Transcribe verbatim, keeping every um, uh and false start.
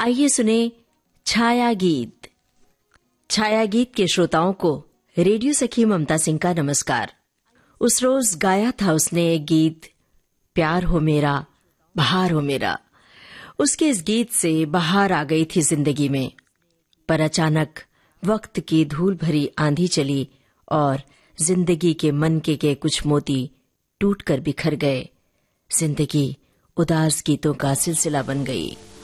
आइए सुने छाया गीत। छाया गीत के श्रोताओं को रेडियो सखी ममता सिंह का नमस्कार। उस रोज गाया था उसने एक गीत, प्यार हो मेरा बहार हो मेरा। उसके इस गीत से बहार आ गई थी जिंदगी में, पर अचानक वक्त की धूल भरी आंधी चली और जिंदगी के मनके के कुछ मोती टूट कर बिखर गए। जिंदगी उदास गीतों का सिलसिला बन गई।